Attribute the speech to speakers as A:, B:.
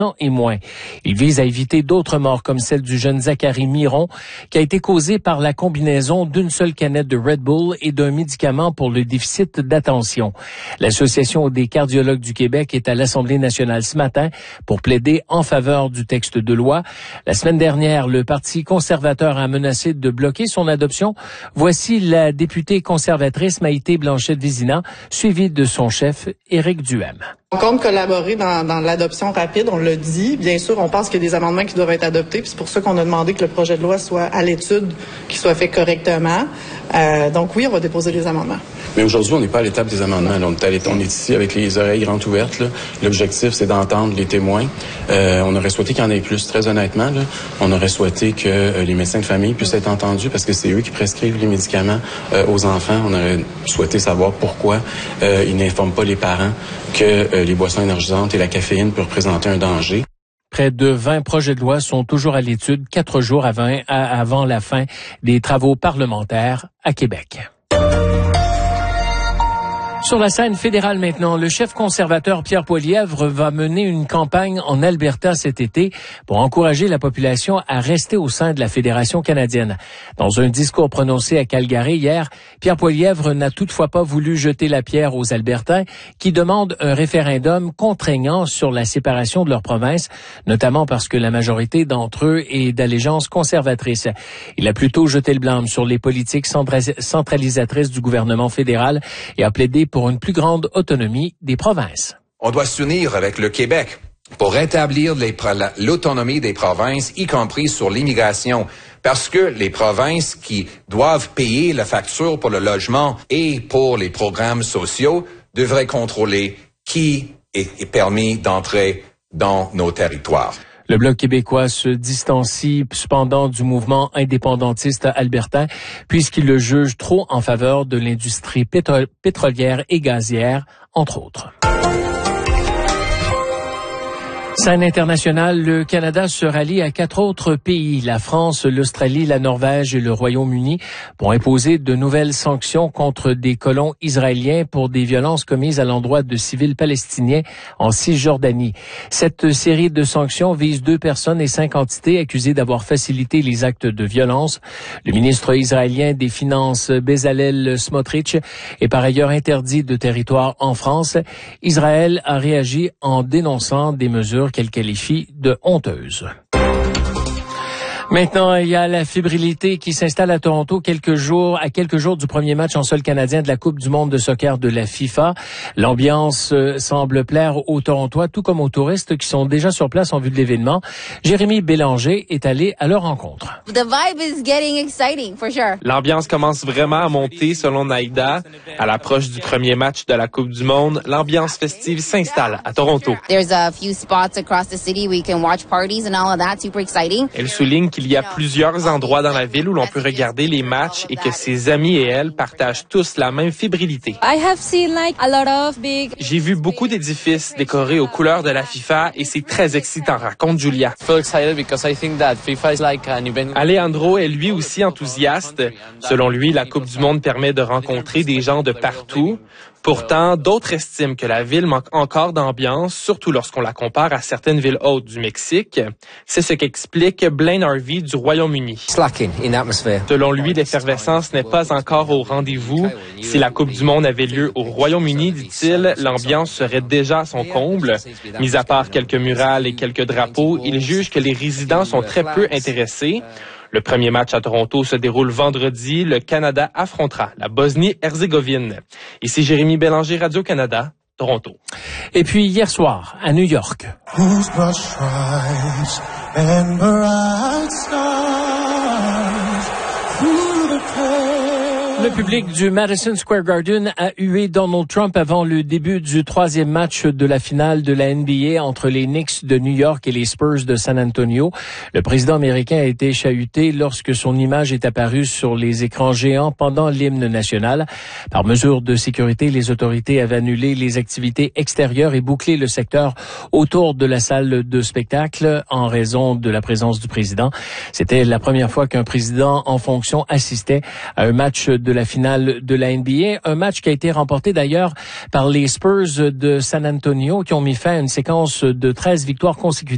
A: et moins. Il vise à éviter d'autres morts comme celle du jeune Zachary Miron qui a été causée par la combinaison d'une seule canette de Red Bull et d'un médicament pour le déficit d'attention. L'Association des cardiologues du Québec est à l'Assemblée nationale ce matin pour plaider en faveur du texte de loi. La semaine dernière, le Parti conservateur a menacé de bloquer son adoption. Voici la députée conservatrice Maïté Blanchette-Vizina, suivie de son chef Éric Duhem.
B: On compte collaborer dans l'adoption rapide, on le dit. Bien sûr, on pense qu'il y a des amendements qui doivent être adoptés, puis c'est pour ça qu'on a demandé que le projet de loi soit à l'étude, qu'il soit fait correctement. Donc oui, on va déposer des amendements.
C: Mais aujourd'hui, on n'est pas à l'étape des amendements. Là, on est ici avec les oreilles grandes ouvertes. Là. L'objectif, c'est d'entendre les témoins. On aurait souhaité qu'il y en ait plus, très honnêtement. Là. On aurait souhaité que les médecins de famille puissent être entendus parce que c'est eux qui prescrivent les médicaments aux enfants. On aurait souhaité savoir pourquoi ils n'informent pas les parents que les boissons énergisantes et la caféine peuvent représenter un danger.
A: Près de 20 projets de loi sont toujours à l'étude 4 jours avant la fin des travaux parlementaires à Québec. Sur la scène fédérale maintenant, le chef conservateur Pierre Poilievre va mener une campagne en Alberta cet été pour encourager la population à rester au sein de la Fédération canadienne. Dans un discours prononcé à Calgary hier, Pierre Poilievre n'a toutefois pas voulu jeter la pierre aux Albertains qui demandent un référendum contraignant sur la séparation de leur province, notamment parce que la majorité d'entre eux est d'allégeance conservatrice. Il a plutôt jeté le blâme sur les politiques centralisatrices du gouvernement fédéral et a plaidé pour une plus grande autonomie des provinces.
D: On doit s'unir avec le Québec pour rétablir l'autonomie des provinces, y compris sur l'immigration, parce que les provinces qui doivent payer la facture pour le logement et pour les programmes sociaux devraient contrôler qui est permis d'entrer dans nos territoires.
A: Le Bloc québécois se distancie cependant du mouvement indépendantiste albertain puisqu'il le juge trop en faveur de l'industrie pétrolière et gazière, entre autres. Scène internationale, le Canada se rallie à 4 autres pays, la France, l'Australie, la Norvège et le Royaume-Uni, pour imposer de nouvelles sanctions contre des colons israéliens pour des violences commises à l'endroit de civils palestiniens en Cisjordanie. Cette série de sanctions vise 2 personnes et 5 entités accusées d'avoir facilité les actes de violence. Le ministre israélien des Finances, Bezalel Smotrich, est par ailleurs interdit de territoire en France. Israël a réagi en dénonçant des mesures qu'elle qualifie de honteuses. Maintenant, il y a la fébrilité qui s'installe à Toronto à quelques jours du premier match en sol canadien de la Coupe du monde de soccer de la FIFA. L'ambiance semble plaire aux Torontois, tout comme aux touristes qui sont déjà sur place en vue de l'événement. Jérémy Bélanger est allé à leur rencontre.
E: The vibe is getting exciting, for sure.
F: L'ambiance commence vraiment à monter selon Naïda. À l'approche du premier match de la Coupe du monde, l'ambiance festive s'installe à Toronto.
E: There's a few spots across the city where you can watch parties and all of that, super exciting.
F: Elle souligne qu'il y a plusieurs endroits dans la ville où l'on peut regarder les matchs et que ses amis et elle partagent tous la même fébrilité. J'ai vu beaucoup d'édifices décorés aux couleurs de la FIFA et c'est très excitant, raconte Julia. Alejandro est lui aussi enthousiaste. Selon lui, la Coupe du monde permet de rencontrer des gens de partout. Pourtant, d'autres estiment que la ville manque encore d'ambiance, surtout lorsqu'on la compare à certaines villes hautes du Mexique. C'est ce qu'explique Blaine Harvey du Royaume-Uni. Selon lui, l'effervescence n'est pas encore au rendez-vous. Si la Coupe du monde avait lieu au Royaume-Uni, dit-il, l'ambiance serait déjà à son comble. Mis à part quelques murales et quelques drapeaux, il juge que les résidents sont très peu intéressés. Le premier match à Toronto se déroule vendredi. Le Canada affrontera la Bosnie-Herzégovine. Ici Jérémy Bélanger, Radio-Canada, Toronto.
A: Et puis hier soir, à New York. Le public du Madison Square Garden a hué Donald Trump avant le début du 3e match de la finale de la NBA entre les Knicks de New York et les Spurs de San Antonio. Le président américain a été chahuté lorsque son image est apparue sur les écrans géants pendant l'hymne national. Par mesure de sécurité, les autorités avaient annulé les activités extérieures et bouclé le secteur autour de la salle de spectacle en raison de la présence du président. C'était la première fois qu'un président en fonction assistait à un match de la finale de la NBA, un match qui a été remporté d'ailleurs par les Spurs de San Antonio qui ont mis fin à une séquence de 13 victoires consécutives